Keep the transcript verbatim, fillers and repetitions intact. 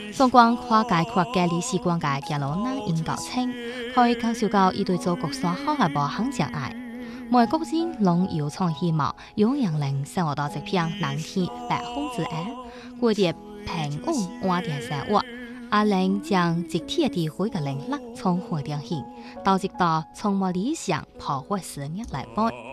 纵观跨界跨界历史观界行路难引导清，可以感受到伊对祖国山好嘅无肯障碍。每个人拢有创希望，有让人生活到这片蓝天白云之下，过着平稳安定生活。阿玲将集体的智慧嘅能力从火点起，到一道充满理想、破坏事业来办。